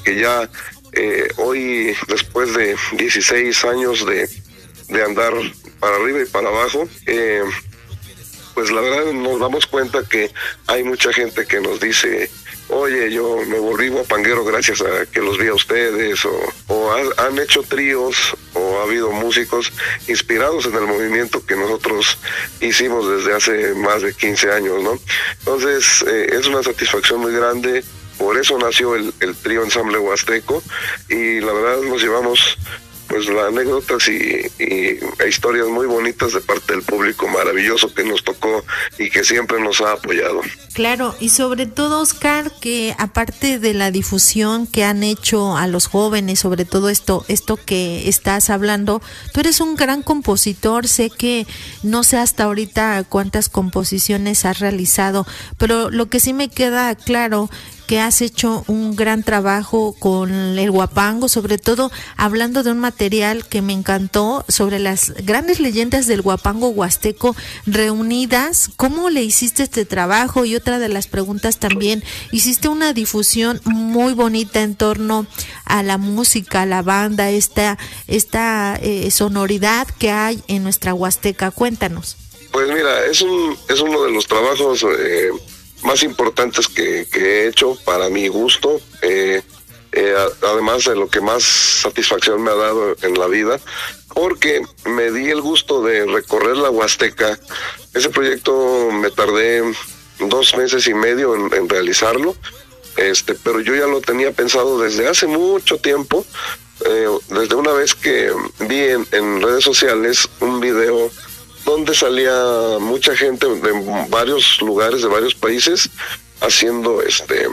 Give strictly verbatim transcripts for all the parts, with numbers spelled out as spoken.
que ya eh, hoy, después de dieciséis años de, de andar para arriba y para abajo, eh, pues la verdad nos damos cuenta que hay mucha gente que nos dice: oye, yo me volví guapanguero gracias a que los vi a ustedes, o, o ha, han hecho tríos, o ha habido músicos inspirados en el movimiento que nosotros hicimos desde hace más de quince años, ¿no? Entonces, eh, es una satisfacción muy grande. Por eso nació el, el trío Ensamble Huasteco, y la verdad nos llevamos pues las anécdotas y, y e historias muy bonitas de parte del público maravilloso que nos tocó y que siempre nos ha apoyado. Claro, y sobre todo, Oscar, que aparte de la difusión que han hecho a los jóvenes, sobre todo esto, esto que estás hablando, tú eres un gran compositor. Sé que no sé hasta ahorita cuántas composiciones has realizado, pero lo que sí me queda claro que has hecho un gran trabajo con el huapango, sobre todo hablando de un material que me encantó sobre las grandes leyendas del huapango huasteco reunidas. ¿Cómo le hiciste este trabajo? Y otra de las preguntas también, hiciste una difusión muy bonita en torno a la música, a la banda, esta, esta eh, sonoridad que hay en nuestra Huasteca. Cuéntanos. Pues mira, es un es uno de los trabajos eh, más importantes que, que he hecho para mi gusto, eh, eh, además de lo que más satisfacción me ha dado en la vida, porque me di el gusto de recorrer la Huasteca. Ese proyecto me tardé dos meses y medio en, en realizarlo, este, pero yo ya lo tenía pensado desde hace mucho tiempo, eh, desde una vez que vi en, en redes sociales un video donde salía mucha gente de varios lugares, de varios países, haciendo este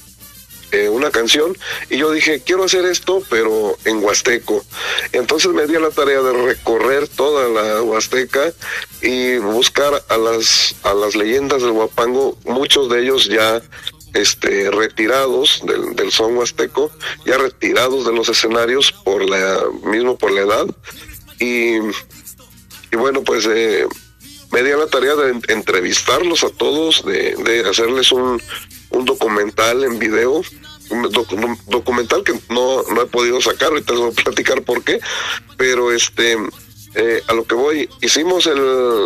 eh, una canción, y yo dije, quiero hacer esto, pero en huasteco. Entonces me di a la tarea de recorrer toda la Huasteca y buscar a las a las leyendas del huapango, muchos de ellos ya este retirados del, del son huasteco, ya retirados de los escenarios por la mismo por la edad, y Y bueno, pues eh, me di a la tarea de entrevistarlos a todos, de, de hacerles un, un documental en video, un, doc, un documental que no, no he podido sacar, ahorita les voy a platicar por qué, pero este eh, a lo que voy, hicimos el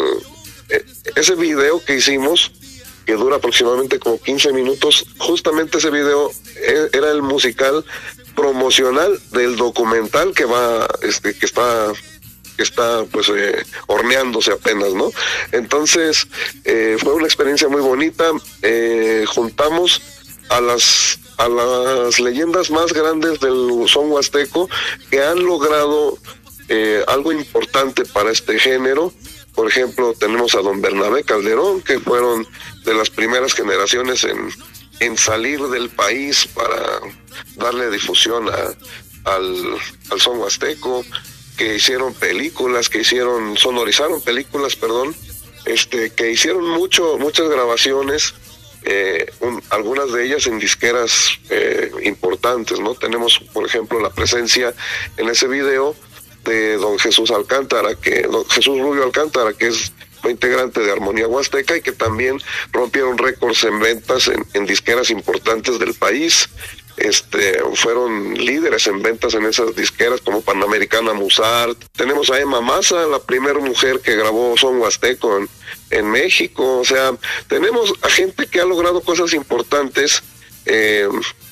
eh, ese video que hicimos, que dura aproximadamente como quince minutos, justamente ese video eh, era el musical promocional del documental que va, este, que está... que está pues eh, horneándose apenas, ¿no? Entonces eh, fue una experiencia muy bonita. Eh, juntamos a las a las leyendas más grandes del son huasteco que han logrado eh, algo importante para este género. Por ejemplo, tenemos a don Bernabé Calderón, que fueron de las primeras generaciones en, en salir del país para darle difusión a, al, al son huasteco, que hicieron películas, que hicieron, sonorizaron películas, perdón, este, que hicieron mucho, muchas grabaciones, eh, un, algunas de ellas en disqueras eh, importantes, ¿no? Tenemos, por ejemplo, la presencia en ese video de don Jesús Alcántara, que don Jesús Rubio Alcántara, que es integrante de Armonía Huasteca y que también rompieron récords en ventas en, en disqueras importantes del país. Este, fueron líderes en ventas en esas disqueras como Panamericana, Musart. Tenemos a Emma Maza, la primera mujer que grabó son huasteco en, en México. O sea, tenemos a gente que ha logrado cosas importantes eh,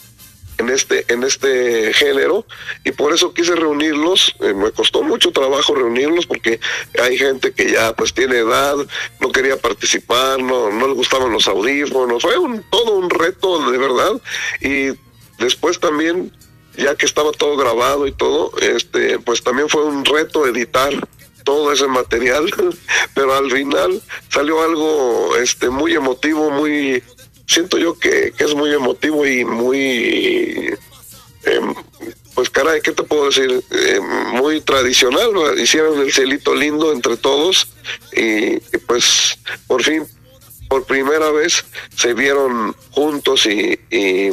en este en este género, y por eso quise reunirlos. Eh, me costó mucho trabajo reunirlos porque hay gente que ya pues tiene edad, no quería participar, no, no le gustaban los audífonos. Fue un, todo un reto de verdad. Y después también, ya que estaba todo grabado y todo, este, pues también fue un reto editar todo ese material, pero al final salió algo este muy emotivo, muy, siento yo que, que es muy emotivo y muy, eh, pues caray, ¿qué te puedo decir? Eh, muy tradicional, ¿no? Hicieron el cielito lindo entre todos, y, y pues por fin, por primera vez se vieron juntos y, y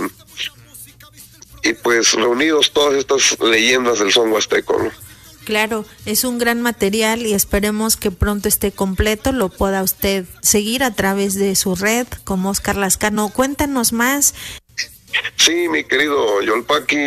y pues reunidos todas estas leyendas del son huasteco, ¿no? Claro, es un gran material y esperemos que pronto esté completo, lo pueda usted seguir a través de su red como Oscar Lascano. Cuéntanos más. Sí, mi querido Yolpaki,